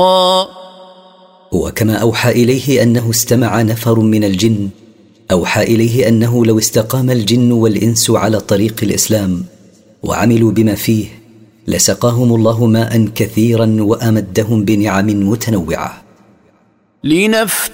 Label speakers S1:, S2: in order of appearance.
S1: وكما أوحى إليه أنه استمع نفر من الجن، أوحى إليه أنه لو استقام الجن والإنس على طريق الإسلام وعملوا بما فيه لسقاهم الله ماء كثيرا وأمدهم بنعم متنوعة.